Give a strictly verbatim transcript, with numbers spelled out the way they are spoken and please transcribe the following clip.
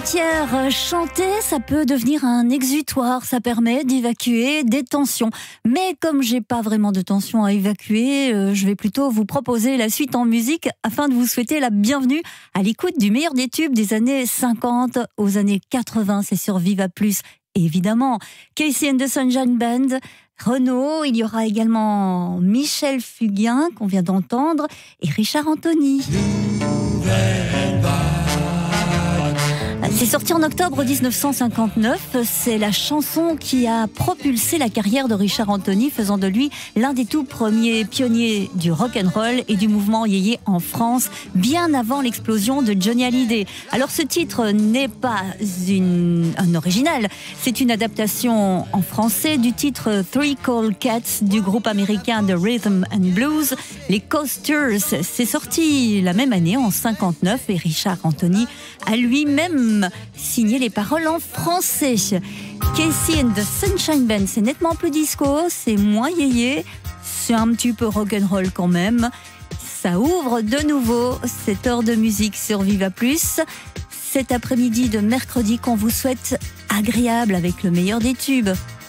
Pierre, chanter, ça peut devenir un exutoire, ça permet d'évacuer des tensions. Mais comme j'ai pas vraiment de tensions à évacuer, euh, je vais plutôt vous proposer la suite en musique afin de vous souhaiter la bienvenue à l'écoute du meilleur des tubes des années cinquante aux années quatre-vingts. C'est sur Viva Plus, évidemment. Casey and the Sunshine Band, Renaud, il y aura également Michel Fugain qu'on vient d'entendre et Richard Anthony. C'est sorti en octobre dix-neuf cent cinquante-neuf, c'est la chanson qui a propulsé la carrière de Richard Anthony, faisant de lui l'un des tout premiers pionniers du rock'n'roll et du mouvement yéyé en France, bien avant l'explosion de Johnny Hallyday. Alors ce titre n'est pas une, un original, c'est une adaptation en français du titre Three Cold Cats du groupe américain de Rhythm and Blues, les Coasters. C'est sorti la même année en cinquante-neuf et Richard Anthony a lui-même signé les paroles en français. Casey and the Sunshine Band, c'est nettement plus disco, c'est moins yéyé, c'est un petit peu rock'n'roll quand même. Ça ouvre de nouveau cette heure de musique sur Viva Plus, cet après-midi de mercredi qu'on vous souhaite agréable avec le meilleur des tubes.